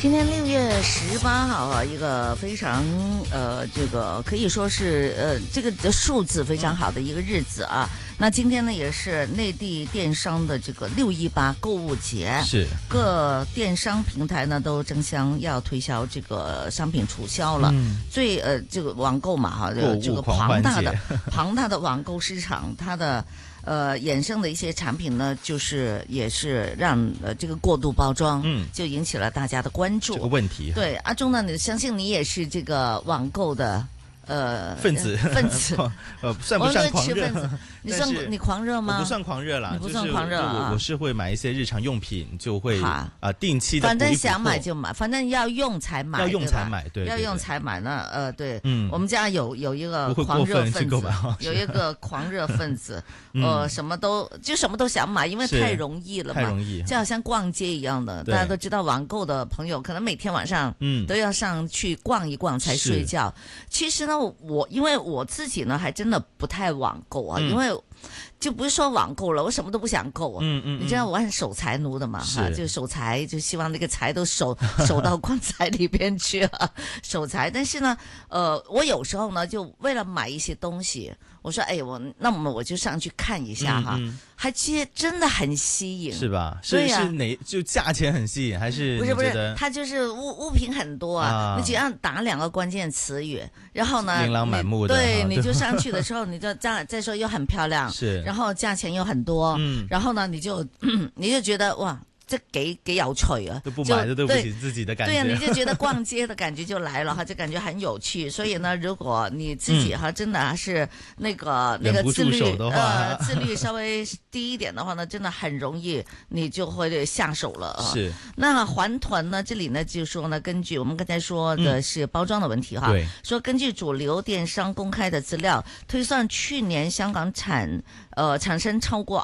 今天6月18号啊，一个非常这个可以说是这个数字非常好的一个日子啊。那今天呢，也是内地电商的这个618购物节， 是各电商平台呢都争相要推销这个商品促销了。最这个网购嘛哈，这个庞大的网购市场，它的衍生的一些产品呢，就是也是让这个过度包装，就引起了大家的关注。 这个问题， 对阿忠呢，你相信你也是这个网购的分子，算不上狂热？ 你狂热吗？ 我不算狂热啦， 你不算狂热啊。 我是会买一些日常用品，就会定期的， 反正想买就买，反正要用才买， 要用才买，对， 要用才买呢。对，我们家有一个狂热分子，有一个狂热分子，什么都想买，因为太容易了嘛， 太容易， 就好像逛街一样的。大家都知道，网购的朋友可能每天晚上都要上去逛一逛才睡觉。其实呢，因为我自己呢，还真的不太网购啊，因为就不是说网购了，我什么都不想购啊。你知道我很守财奴的嘛，就守财，就希望那个财都守到棺材里边去啊，守财。但是呢，我有时候呢，就为了买一些东西，我说，那么我就上去看一下哈，还真的很吸引， 是吧？ 对呀， 是哪就价钱很吸引，还是不是？它就是物品很多啊，你只要打2个关键词语，然后呢， 琳琅满目的， 对，你就上去的时候，你就再说又很漂亮， 是， 然后价钱又很多，然后呢，你就觉得哇。这几有趣啊， 都不买就对不起自己的感觉。 对呀，你就觉得逛街的感觉就来了哈，就感觉很有趣。所以呢，如果你自己哈真的是那个自律稍微低一点的话呢，真的很容易你就会下手了啊。 是。 那环团呢，这里呢就说呢，根据我们刚才说的是包装的问题哈，说根据主流电商公开的资料推算，去年香港产生超过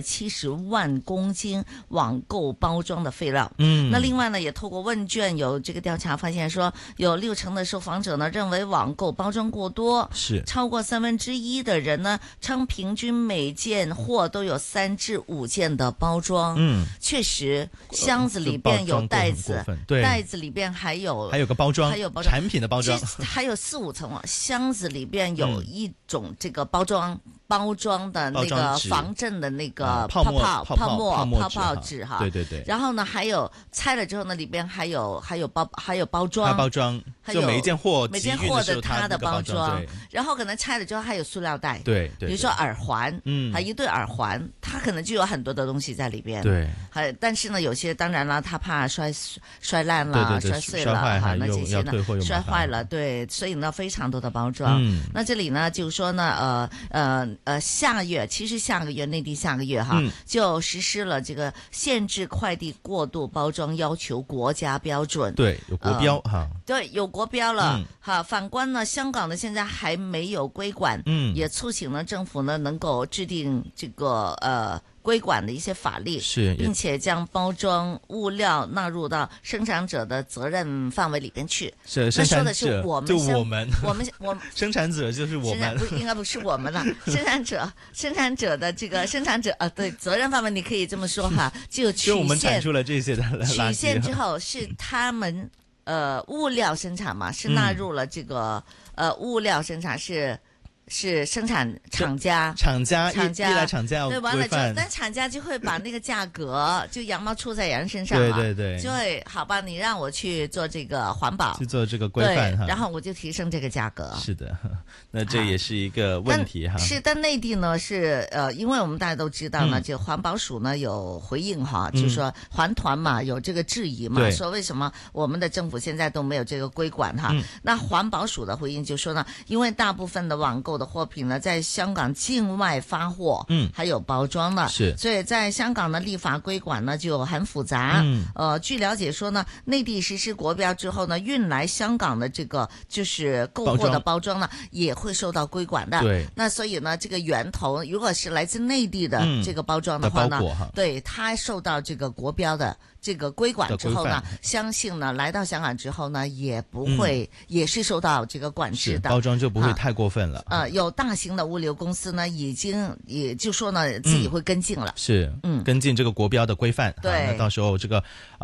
270万公斤网购包装的废料。那另外呢，也透过问卷有这个调查发现说，有60%的受访者呢认为网购包装过多， 是超过1/3的人呢称平均每件货都有3至5件的包装。确实，箱子里边有袋子，袋子里边还有个包装，产品的包装， 还有4、5层啊。箱子里边有一种这个包装的那个防震的那个泡泡纸哈， 对。 然后呢，还有拆了之后呢，里边还有包装， 就每一件货的它的包装，然后可能拆了之后还有塑料袋， 对， 比如说耳环，还一对耳环，它可能就有很多的东西在里边， 对。 但是呢，有些当然了，它怕摔烂了，摔碎了，那这些呢摔坏了，对，所以呢，非常多的包装。那这里呢，就是说呢，下个月内地下个月哈，就实施了这个限制快递过度包装要求国家标准。 对，有国标哈。 对，有国标了。反观呢，香港呢现在还没有规管，也促请呢政府呢能够制定这个规管的一些法律， 是， 并且将包装物料纳入到生产者的责任范围里边去。 是， 那说的是我们， 生产者就是我们， 应该不是我们了。生产者的这个对，责任范围你可以这么说哈，就曲线， 我们产出了这些的垃圾， 曲线之后是他们物料生产嘛，是纳入了这个物料生产是生产厂家依赖厂家对， 完了之后，但厂家就会把那个价格就羊毛出在羊身上嘛， 对， 就会好吧，你让我去做这个环保， 去做这个规范， 然后我就提升这个价格。 是的，那这也是一个问题哈。 但内地呢是因为我们大家都知道呢，就环保署呢有回应哈，就是说环团嘛有这个质疑嘛，说为什么我们的政府现在都没有这个规管哈？那环保署的回应就说呢，因为大部分的网购的货品呢，在香港境外发货，还有包装的， 是， 所以在香港的立法规管呢就很复杂。据了解说呢，内地实施国标之后呢，运来香港的这个就是购货的包装呢，也会受到规管的。 对， 那所以呢，这个源头如果是来自内地的这个包装的话呢，对，它受到这个国标的这个规管之后呢，相信呢来到香港之后呢，也不会，也是受到这个管制的， 包装就不会太过分了。 有大型的物流公司呢，也就说呢自己会跟进了， 是，跟进这个国标的规范。 对， 那到时候这个